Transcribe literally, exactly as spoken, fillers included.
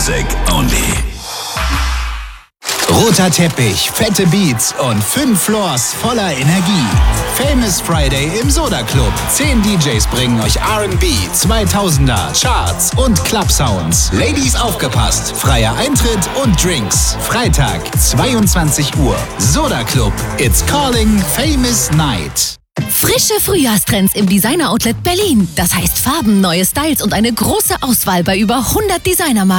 Music only. Roter Teppich, fette Beats und fünf Floors voller Energie. Famous Friday im Soda Club. Zehn D Js bringen euch R and B, zweitausender, Charts und Club-Sounds. Ladies aufgepasst, freier Eintritt und Drinks. Freitag, zweiundzwanzig Uhr. Soda Club, it's calling Famous Night. Frische Frühjahrstrends im Designer Outlet Berlin. Das heißt Farben, neue Styles und eine große Auswahl bei über hundert Designermarken.